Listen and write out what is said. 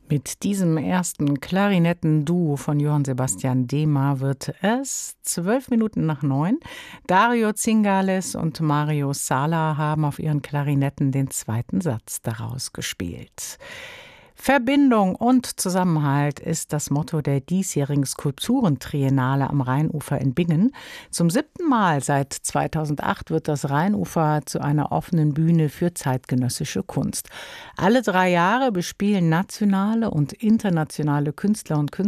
Mit diesem ersten Klarinettenduo von Johann Sebastian Dehmer wird es 8:12. Dario Zingales und Mario Sala haben auf ihren Klarinetten den zweiten Satz daraus gespielt. Verbindung und Zusammenhalt ist das Motto der diesjährigen Skulpturentriennale am Rheinufer in Bingen. Zum 7. Mal seit 2008 wird das Rheinufer zu einer offenen Bühne für zeitgenössische Kunst. Alle 3 Jahre bespielen nationale und internationale Künstler und